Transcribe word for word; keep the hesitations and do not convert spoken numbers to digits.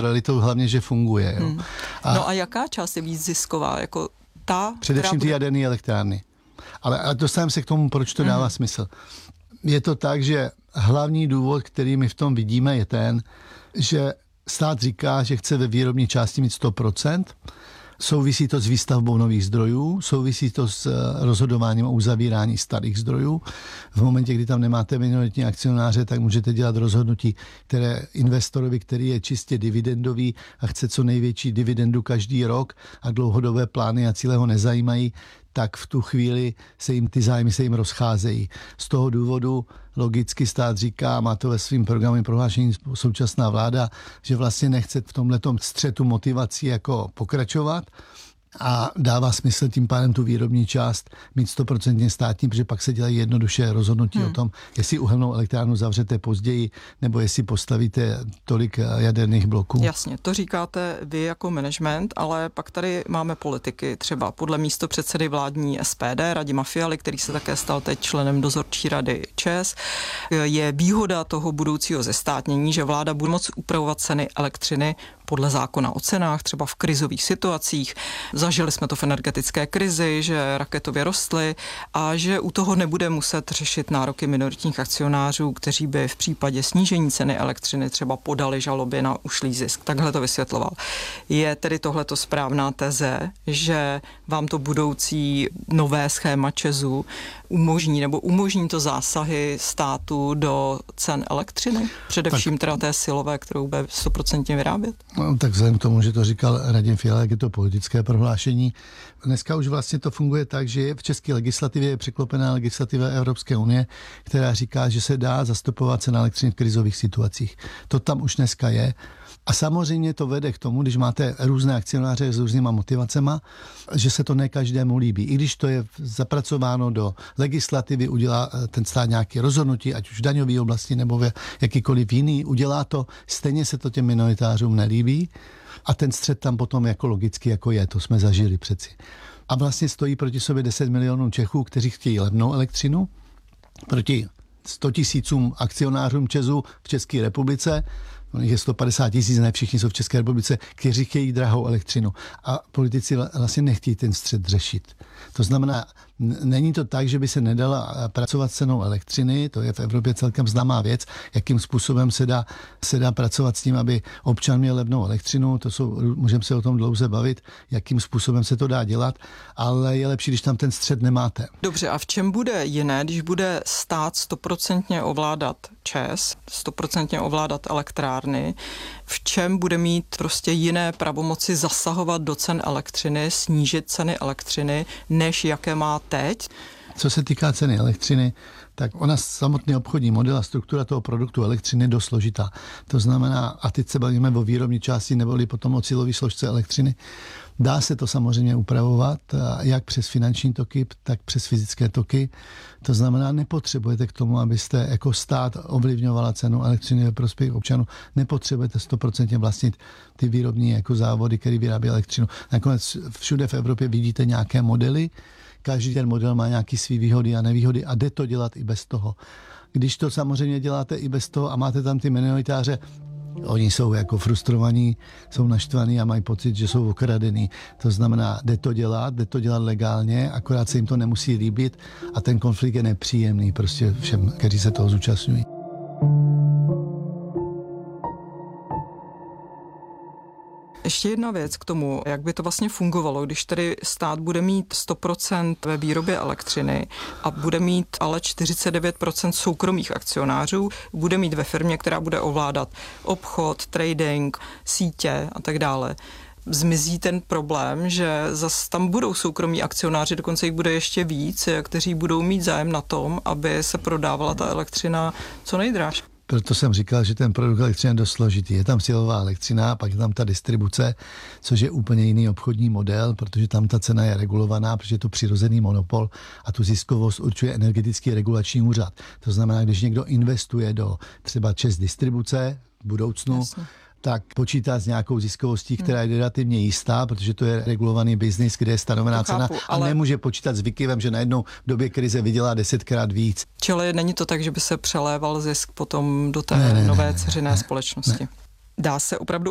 Realitou hlavně, že funguje. Jo. Hmm. A no a jaká část je víc zisková? Jako ta, především bude... ty jaderné elektrárny. Ale a dostaneme se k tomu, proč to dává hmm. smysl. Je to tak, že hlavní důvod, který my v tom vidíme, je ten, že stát říká, že chce ve výrobní části mít sto procent. Souvisí to s výstavbou nových zdrojů, souvisí to s rozhodováním o uzavírání starých zdrojů. V momentě, kdy tam nemáte minoritní akcionáře, tak můžete dělat rozhodnutí, které investorovi, který je čistě dividendový a chce co největší dividendu každý rok a dlouhodobé plány a cíle ho nezajímají, tak v tu chvíli se jim ty zájmy se jim rozcházejí. Z toho důvodu logicky stát říká, má to ve svým programovém prohlášení současná vláda, že vlastně nechce v tomhletom střetu motivací jako pokračovat a dává smysl tím pádem tu výrobní část mít stoprocentně státní, protože pak se dělají jednoduše rozhodnutí hmm. o tom, jestli uhelnou elektrárnu zavřete později, nebo jestli postavíte tolik jaderných bloků. Jasně, to říkáte vy jako management, ale pak tady máme politiky, třeba podle místopředsedy vládní S P D Radima Fialy, který se také stal teď členem dozorčí rady ČEZ. Je výhoda toho budoucího zestátnění, že vláda bude moct upravovat ceny elektřiny podle zákona o cenách, třeba v krizových situacích. Zažili jsme to v energetické krizi, že raketově rostly a že u toho nebude muset řešit nároky minoritních akcionářů, kteří by v případě snížení ceny elektřiny třeba podali žaloby na ušlý zisk. Takhle to vysvětloval. Je tedy tohleto správná teze, že vám to budoucí nové schéma ČEZu umožní nebo umožní to zásahy státu do cen elektřiny? Především tak, teda té silové, kterou bude stoprocentně vyrábět? No, tak vzhledem k tomu, že to říkal Radim Fiala, jak je to politické prohlášení. Dneska už vlastně to funguje tak, že v české legislativě je překlopená legislativa Evropské unie, která říká, že se dá zastupovat cena elektřiny v krizových situacích. To tam už dneska je. A samozřejmě to vede k tomu, když máte různé akcionáře s různýma motivacema, že se to ne každému líbí. I když to je zapracováno do legislativy, udělá ten stát nějaké rozhodnutí, ať už v daňové oblasti nebo v jakýkoliv jiný, udělá to, stejně se to těm minoritářům nelíbí a ten střet tam potom jako logicky jako je, to jsme zažili přeci. A vlastně stojí proti sobě deset milionů Čechů, kteří chtějí levnou elektřinu, proti sto tisícům akcionářům ČEZu v České republice, je sto padesát tisíc, ne všichni jsou v České republice, kteří chtějí drahou elektřinu. A politici vlastně nechtějí ten střet řešit. To znamená, není to tak, že by se nedala pracovat s cenou elektřiny, to je v Evropě celkem známá věc, jakým způsobem se dá, se dá pracovat s tím, aby občan měl levnou elektřinu, to jsou, můžeme se o tom dlouze bavit, jakým způsobem se to dá dělat, ale je lepší, když tam ten střet nemáte. Dobře, a v čem bude jiné, když bude stát stoprocentně ovládat ČEZ, stoprocentně ovládat elektrárny, v čem bude mít prostě jiné pravomoci zasahovat do cen elektřiny, snížit ceny elektřiny, než jaké má teď? Co se týká ceny elektřiny, tak ona samotný obchodní model a struktura toho produktu elektřiny je dost složitá. To znamená, a teď se bavíme o výrobní části neboli potom o cílové složce elektřiny, dá se to samozřejmě upravovat jak přes finanční toky, tak přes fyzické toky. To znamená, nepotřebujete k tomu, abyste jako stát ovlivňovala cenu elektřiny ve prospěch občanů. Nepotřebujete stoprocentně vlastnit ty výrobní jako závody, které vyrábí elektřinu. Nakonec všude v Evropě vidíte nějaké modely, každý ten model má nějaké svý výhody a nevýhody a jde to dělat i bez toho. Když to samozřejmě děláte i bez toho a máte tam ty minoritáře, oni jsou jako frustrovaní, jsou naštvaní a mají pocit, že jsou okradený. To znamená, jde to dělat, jde to dělat legálně, akorát se jim to nemusí líbit a ten konflikt je nepříjemný prostě všem, kteří se toho zúčastňují. Ještě jedna věc k tomu, jak by to vlastně fungovalo, když tedy stát bude mít sto procent ve výrobě elektřiny a bude mít ale čtyřicet devět procent soukromých akcionářů, bude mít ve firmě, která bude ovládat obchod, trading, sítě a tak dále. Zmizí ten problém, že zase tam budou soukromí akcionáři, dokonce jich bude ještě víc, kteří budou mít zájem na tom, aby se prodávala ta elektřina co nejdráž. Proto jsem říkal, že ten produkt elektřiny je dost složitý. Je tam silová elektřina, pak je tam ta distribuce, což je úplně jiný obchodní model, protože tam ta cena je regulovaná, protože je to přirozený monopol a tu ziskovost určuje Energetický regulační úřad. To znamená, když někdo investuje do třeba ČEZ distribuce v budoucnu, Jasně. tak počítá s nějakou ziskovostí, která je relativně jistá, protože to je regulovaný biznis, kde je stanovená cena a ale... nemůže počítat s výkyvem, že najednou v době krize vydělá desetkrát víc. Čili není to tak, že by se přeléval zisk potom do té ne, ne, nové ne, dceřiné ne, společnosti. Ne. Dá se opravdu